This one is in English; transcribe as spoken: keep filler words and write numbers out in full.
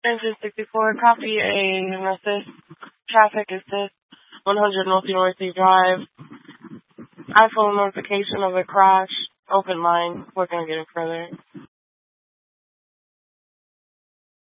Engine sixty-four, copy a assist, traffic assist, one hundred North University Drive, iPhone notification of a crash, open line, we're going to get it further.